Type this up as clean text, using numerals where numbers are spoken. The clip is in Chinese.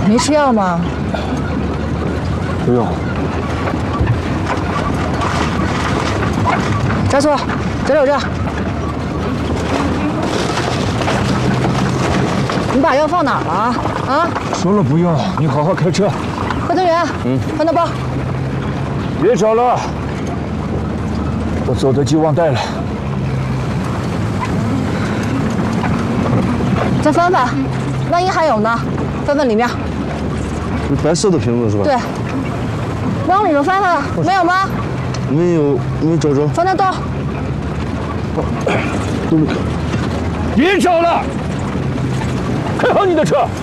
没吃药吗？ 不用。 加速，这里有这。你把药放哪儿了？啊？ 说了不用，你好好开车。 快增援！翻到包。 别找了，我走得急忘带了。 再翻翻，万一还有呢？翻翻里面。 白色的瓶子是吧？ 对。往里头翻翻，没有吗？ 没有，没找着。 翻到兜。 别找了，开好你的车。